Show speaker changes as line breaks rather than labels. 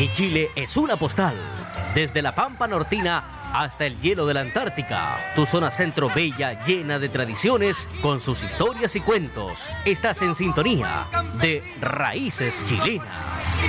Mi Chile es una postal, desde la Pampa Nortina hasta el hielo de la Antártica. Tu zona centro bella, llena de tradiciones, con sus historias y cuentos. Estás en sintonía de Raíces Chilenas.